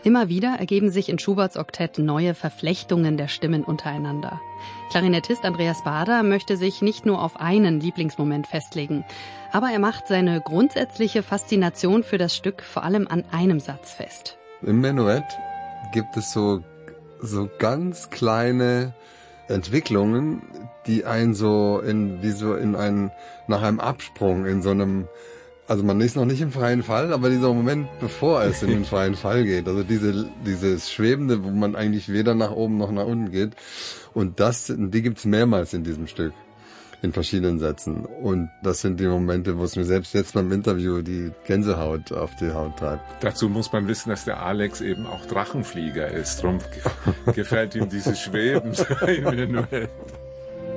Immer wieder ergeben sich in Schuberts Oktett neue Verflechtungen der Stimmen untereinander. Klarinettist Andreas Baader möchte sich nicht nur auf einen Lieblingsmoment festlegen, aber er macht seine grundsätzliche Faszination für das Stück vor allem an einem Satz fest. Im Menuett gibt es so ganz kleine Entwicklungen, die einen nach einem Absprung in so einem, also man ist noch nicht im freien Fall, aber dieser Moment, bevor es in den freien Fall geht, also dieses Schwebende, wo man eigentlich weder nach oben noch nach unten geht, und die gibt's mehrmals in diesem Stück, in verschiedenen Sätzen, und das sind die Momente, wo es mir selbst jetzt beim Interview die Gänsehaut auf die Haut treibt. Dazu muss man wissen, dass der Alex eben auch Drachenflieger ist, darum gefällt ihm dieses Schweben im Menuett.